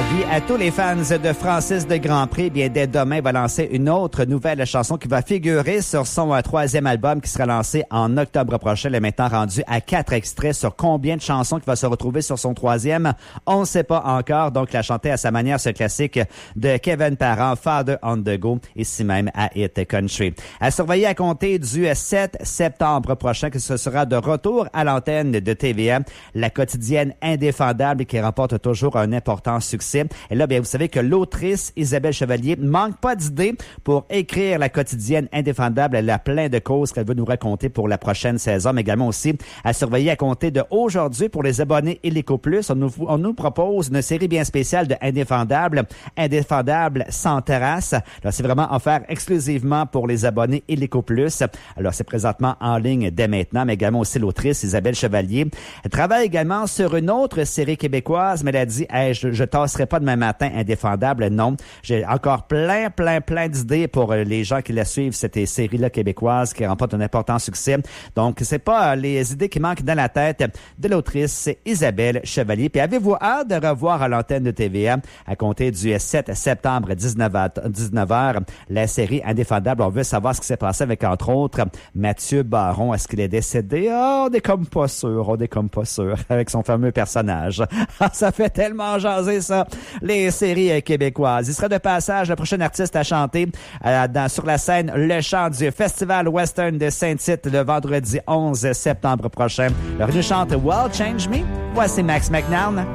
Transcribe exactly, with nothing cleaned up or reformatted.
Avis à tous les fans de Francis de Grandpré, bien dès demain, il va lancer une autre nouvelle chanson qui va figurer sur son euh, troisième album qui sera lancé en octobre prochain. Il est maintenant rendu à quatre extraits sur combien de chansons qui va se retrouver sur son troisième. On ne sait pas encore. Donc, il a chanté à sa manière ce classique de Kevin Parent, Father on the Go, ici même à Hit Country. À surveiller à compter du sept septembre prochain que ce sera de retour à l'antenne de T V A, la quotidienne indéfendable qui remporte toujours un important succès. Et là, bien, vous savez que l'autrice Isabelle Chevalier manque pas d'idées pour écrire la quotidienne indéfendable. Elle a plein de causes qu'elle veut nous raconter pour la prochaine saison, mais également aussi à surveiller à compter de aujourd'hui pour les abonnés Illico Plus. On nous, on nous propose une série bien spéciale de Indéfendable, Indéfendable sans terrasse. Alors, c'est vraiment offert exclusivement pour les abonnés Illico Plus. Alors, c'est présentement en ligne dès maintenant, mais également aussi l'autrice Isabelle Chevalier. Elle travaille également sur une autre série québécoise, mais elle a dit hey, « je, je tasserai pas demain matin Indéfendable ». Non, j'ai encore plein, plein, plein d'idées pour les gens qui la suivent, cette série-là québécoise qui remporte un important succès. Donc, c'est pas les idées qui manquent dans la tête de l'autrice Isabelle Chevalier. Puis avez-vous hâte de revoir à l'antenne de T V A à compter du sept septembre dix-neuf heures la série Indéfendable. On veut savoir ce qui s'est passé avec, entre autres, Mathieu Baron. Est-ce qu'il est décédé? Oh, on est comme pas sûr, on est comme pas sûr avec son fameux personnage. Ça fait tellement jaser, ça, les séries québécoises. Il sera de passage le prochain artiste à chanter euh, dans, sur la scène Le Chant du Festival Western de Saint-Tite le vendredi onze septembre prochain. Alors, il nous chante Well Change Me. Voici Max McNown.